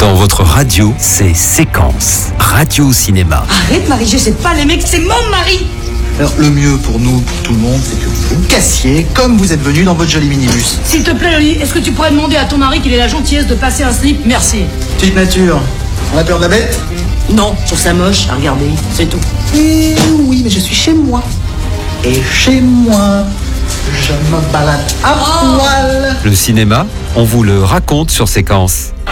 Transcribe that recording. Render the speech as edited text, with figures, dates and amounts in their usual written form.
Dans votre radio, c'est Séquence. Radio Cinéma. Arrête Marie-G, c'est pas les mecs, c'est mon mari. Alors le mieux pour nous, pour tout le monde, c'est que vous vous cassiez comme vous êtes venu dans votre joli minibus. S'il te plaît Loli, est-ce que tu pourrais demander à ton mari qu'il ait la gentillesse de passer un slip? Merci. Petite nature, on a peur de la bête? Non, je trouve ça moche à regarder, c'est tout. Eh oui, mais je suis chez moi. Et chez moi, je me balade à poil. Le cinéma, on vous le raconte sur Séquence.